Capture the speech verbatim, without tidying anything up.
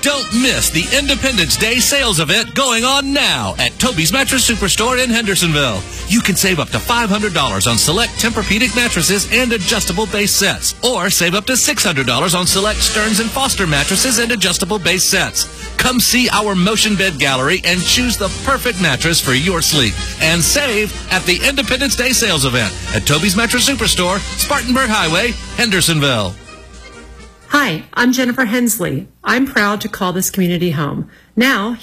Don't miss the Independence Day sales event going on now at Toby's Mattress Superstore in Hendersonville. You can save up to five hundred dollars on select Tempur-Pedic mattresses and adjustable base sets, or save up to six hundred dollars on select Stearns and Foster mattresses and adjustable base sets. Come see our motion bed gallery and choose the perfect mattress for your sleep, and save at the Independence Day sales event at Toby's Mattress Superstore, Spartanburg Highway, Hendersonville. Hi, I'm Jennifer Hensley. I'm proud to call this community home. Now,